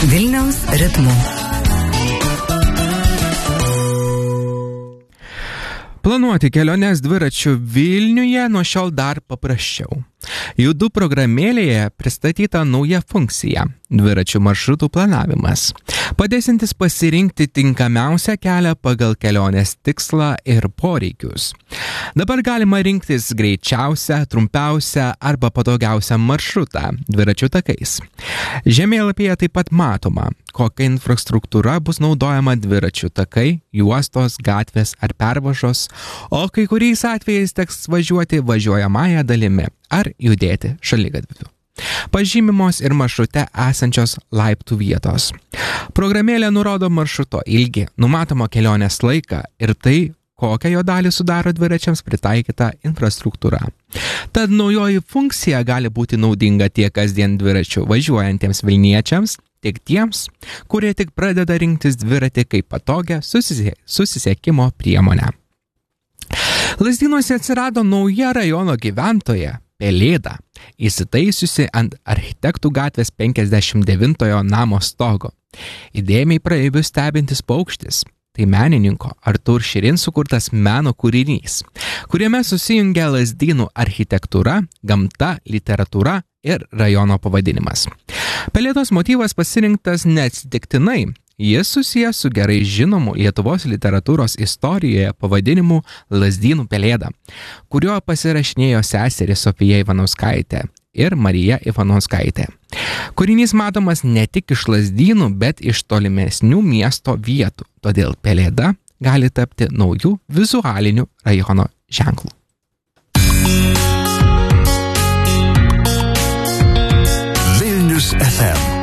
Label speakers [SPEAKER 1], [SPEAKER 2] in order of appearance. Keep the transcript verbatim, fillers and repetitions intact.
[SPEAKER 1] Vilniaus ritmu.
[SPEAKER 2] Planuoti keliones dviračiu Vilniuje nuo šiol dar paprasčiau. Judu programėlėje pristatyta nauja funkcija – dviračių maršrutų planavimas, padėsintis pasirinkti tinkamiausią kelią pagal kelionės tikslą ir poreikius. Dabar galima rinktis greičiausią, trumpiausią arba patogiausią maršrutą dviračių takais. Žemėlapyje taip pat matoma, kokia infrastruktūra bus naudojama dviračių takai, juostos, gatvės ar pervažos, o kai kuriais atvejais teks važiuoti važiuojamąją dalimi ar judėti šaligatviu. Pažymimos ir maršrute esančios laiptų vietos. Programėlė nurodo maršruto ilgį, numatomą kelionės laiką ir tai, kokią jo dalį sudaro dviračiams pritaikyta infrastruktūra. Tad naujoji funkcija gali būti naudinga tiek kasdien dviračiu važiuojantiems vilniečiams, tiek tiems, kurie tik pradeda rinktis dviratį kaip patogią susise- susisiekimo priemonę. Lazdynuose atsirado nauja rajono gyventoja Pelėda, įsitaisiusi ant Architektų gatvės penkiasdešimt devintojo namo stogo. Įdėmiai praeivius stebintis paukštis. Tai menininko Artur Širin sukurtas meno kūrinys, kuriame susijungia Lazdynų architektūra, gamta, literatūra ir rajono pavadinimas. Pelėdos motyvas pasirinktas neatsitiktinai. Jis susijęs su gerai žinomu Lietuvos literatūros istorijoje pavadinimu Lazdynų pelėda, kuriuo pasirašinėjo seserį Sofija Ivanauskaitė ir Marija Ivanauskaitė. Kūrinys matomas ne tik iš Lazdynų, bet iš tolimesnių miesto vietų, todėl pelėda gali tapti naujų vizualinių rajono ženklų.